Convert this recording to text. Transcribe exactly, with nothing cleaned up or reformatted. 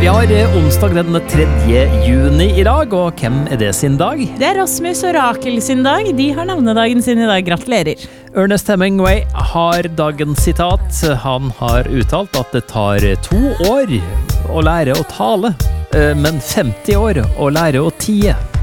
Vi har onsdag den tredje juni i dag, og hvem er det sin dag? Det er Rasmus og Rakel sin dag. De har navnedagen sin i dag. Gratulerer. Ernest Hemingway har dagens sitat. Han har uttalt at det tar to år å lære å tale, men femti år å lære å tie.